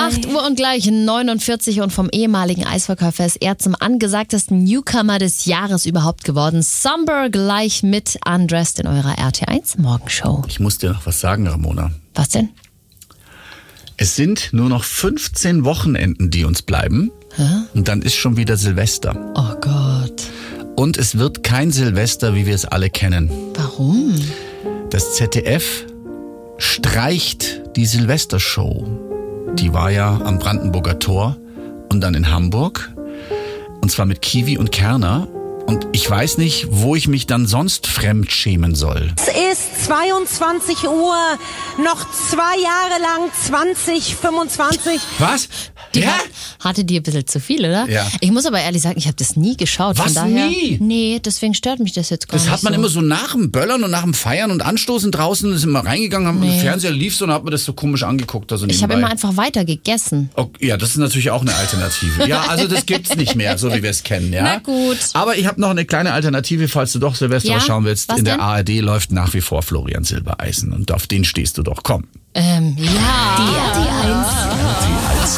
8 Uhr und gleich 49 und vom ehemaligen Eisverkäufer ist er zum angesagtesten Newcomer des Jahres überhaupt geworden. Somber gleich mit Undressed in eurer RT1 Morgenshow. Ich muss dir noch was sagen, Ramona. Was denn? Es sind nur noch 15 Wochenenden, die uns bleiben. Hä? Und dann ist schon wieder Silvester. Oh Gott. Und es wird kein Silvester, wie wir es alle kennen. Warum? Das ZDF streicht die Silvestershow. Die war ja am Brandenburger Tor und dann in Hamburg. Und zwar mit Kiwi und Kerner. Und ich weiß nicht, wo ich mich dann sonst fremd schämen soll. Es ist 22 Uhr, noch 2 Jahre lang 2025. Was? Die hatte die ein bisschen zu viel, oder? Ja. Ich muss aber ehrlich sagen, ich habe das nie geschaut. Was, von daher, nie? Nee, deswegen stört mich das jetzt gar nicht. Das hat man immer so nach dem Böllern und nach dem Feiern und Anstoßen draußen, sind wir reingegangen, haben den Fernseher lief so und hat man das so komisch angeguckt. Also ich habe immer einfach weiter gegessen. Okay, ja, das ist natürlich auch eine Alternative. Ja, also das gibt's nicht mehr, so wie wir es kennen. Ja? Na gut. Aber ich habe noch eine kleine Alternative, falls du doch Silvester was schauen willst. Was in der denn? ARD läuft nach wie vor Florian Silbereisen und auf den stehst du doch. Komm. Ja. Die RT1